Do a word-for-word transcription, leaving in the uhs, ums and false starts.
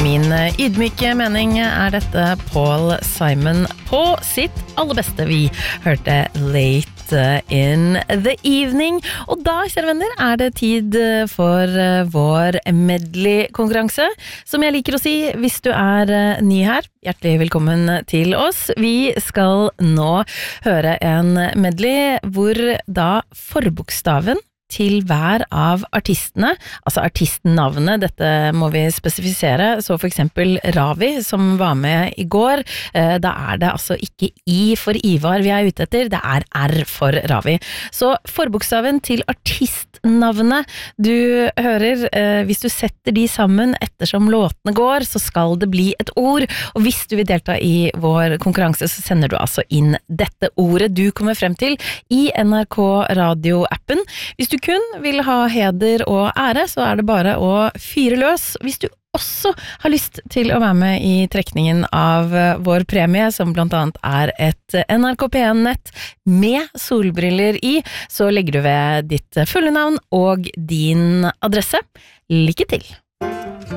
min ydmyke mening er dette Paul Simon på sitt aller beste. Vi hørte Late in the Evening. Og da, kjære venner, er det tid for vår medley-konkurranse. Som jeg liker å si, hvis du er ny her, hjertelig velkommen til oss. Vi skal nå høre en medley hvor da forbokstaven til hver av artistene, altså artistnavnet, dette må vi spesifisere, så for eksempel Ravi, som var med i går, da er det altså ikke I for Ivar vi er ute etter, det er R for Ravi. Så forbokstaven til artistnavnet du hører, hvis du setter de sammen ettersom låtene går, så skal det bli et ord, og hvis du vil delta i vår konkurranse, så sender du altså inn dette ordet du kommer frem til i N R K Radio-appen. Hvis du kun vil ha heder og ære, så er det bare å fyre løs. Hvis du også har lyst til å være med i trekningen av vår premie, som blant annet er et N R K P N-nett med solbriller i, så legger du ved ditt fulle navn og din adresse. Lykke til!